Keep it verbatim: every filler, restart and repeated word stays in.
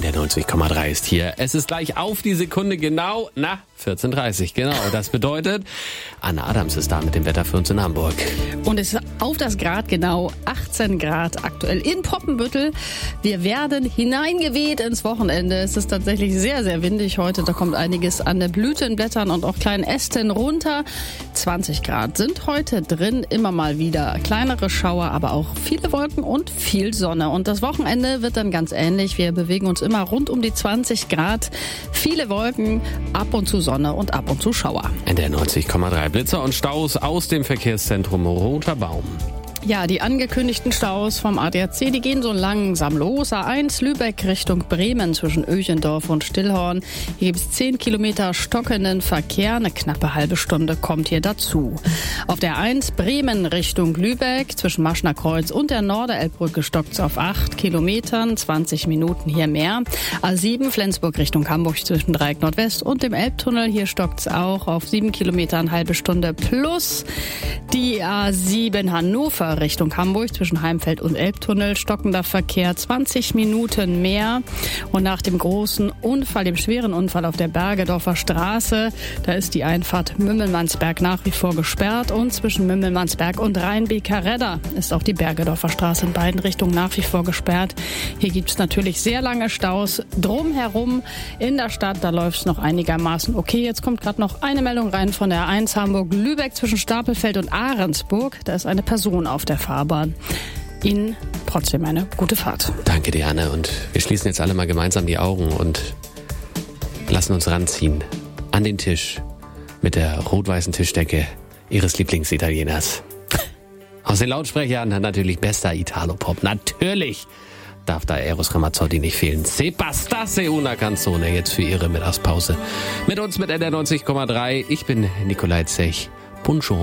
Der neunzig Komma drei ist hier. Es ist gleich auf die Sekunde genau, na, vierzehn Uhr dreißig, genau. Das bedeutet, Anna Adams ist da mit dem Wetter für uns in Hamburg. Und es ist auf das Grad genau achtzehn Grad aktuell in Poppenbüttel. Wir werden hineingeweht ins Wochenende. Es ist tatsächlich sehr, sehr windig heute. Da kommt einiges an den Blütenblättern und auch kleinen Ästen runter. zwanzig Grad sind heute drin. Immer mal wieder kleinere Schauer, aber auch viele Wolken und viel Sonne. Und das Wochenende wird dann ganz ähnlich. Wir bewegen uns immer rund um die zwanzig Grad. Viele Wolken, ab und zu Sonne und ab und zu Schauer. In der neunzig Komma drei Blitzer und Staus aus dem Verkehrszentrum Roter Baum. Ja, die angekündigten Staus vom A D A C, die gehen so langsam los. A eins Lübeck Richtung Bremen zwischen Öchendorf und Stillhorn. Hier gibt es zehn Kilometer stockenden Verkehr. Eine knappe halbe Stunde kommt hier dazu. Auf der A eins Bremen Richtung Lübeck zwischen Maschner Kreuz und der Norderelbbrücke stockt es auf acht Kilometern, zwanzig Minuten hier mehr. A sieben Flensburg Richtung Hamburg zwischen Dreieck Nordwest und dem Elbtunnel. Hier stockt es auch auf sieben Kilometer, eine halbe Stunde plus. Die A sieben Hannover Richtung Hamburg zwischen Heimfeld und Elbtunnel, stockender Verkehr, zwanzig Minuten mehr. Und nach dem großen Unfall, dem schweren Unfall auf der Bergedorfer Straße, da ist die Einfahrt Mümmelmannsberg nach wie vor gesperrt und zwischen Mümmelmannsberg und Rheinbeker Redder ist auch die Bergedorfer Straße in beiden Richtungen nach wie vor gesperrt. Hier gibt es natürlich sehr lange Staus drumherum in der Stadt, da läuft es noch einigermaßen okay. Jetzt kommt gerade noch eine Meldung rein von der A eins Hamburg-Lübeck zwischen Stapelfeld und Ahrensburg. Da ist eine Person auf der Fahrbahn. Ihnen trotzdem eine gute Fahrt. Danke dir, Anne. Und wir schließen jetzt alle mal gemeinsam die Augen und lassen uns ranziehen an den Tisch mit der rot-weißen Tischdecke Ihres Lieblingsitalieners. Aus den Lautsprechern natürlich bester Italo-Pop. Natürlich darf da Eros Ramazzotti nicht fehlen. Se bastasse una canzone jetzt für Ihre Mittagspause. Mit uns mit N R neunzig Komma drei. Ich bin Nikolai Zech. Bonjour.